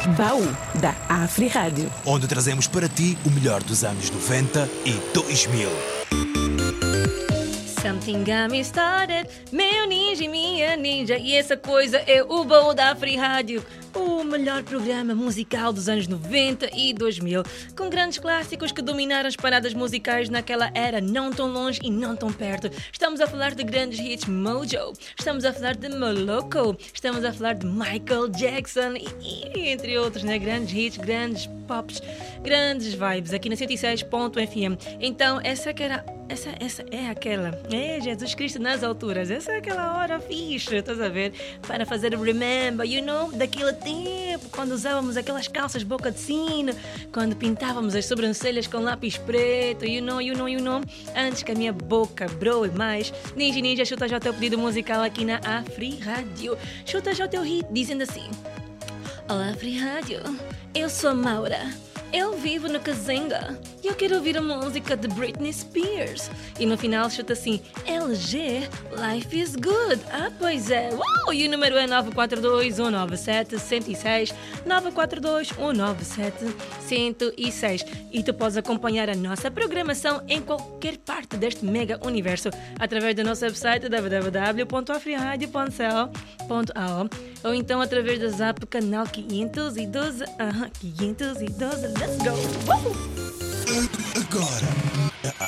Baú da Afri Rádio, onde trazemos para ti o melhor dos anos 90 e 2000. Something got me started, meu ninja e minha ninja. E essa coisa é o Baú da Afri Rádio, o melhor programa musical dos anos 90 e 2000, com grandes clássicos que dominaram as paradas musicais naquela era, não tão longe e não tão perto. Estamos a falar de grandes hits Mojo, estamos a falar de Moloko, estamos a falar de Michael Jackson e entre outros, né? Grandes hits, grandes pops, grandes vibes aqui na 106.fm. Então, essa é aquela. É Jesus Cristo nas alturas. Essa é aquela hora fixe, estás a ver? Para fazer o remember, daquele tempo, quando usávamos aquelas calças boca de sino, quando pintávamos as sobrancelhas com lápis preto, antes que a minha boca broe mais. Ninja, chuta já o teu pedido musical aqui na Afri Rádio. Chuta já o teu hit, dizendo assim: Olá, Afri Rádio, eu sou a Maura. Eu vivo no Kazenga e eu quero ouvir a música de Britney Spears. E no final chuta assim: LG, Life is Good. Ah, pois é. E o número é 942-197-106. 942-197-106. E tu podes acompanhar a nossa programação em qualquer parte deste mega universo através do nosso website www.afriradio.co.au ou então através do Zap canal 512. 512. Let's go! Agora,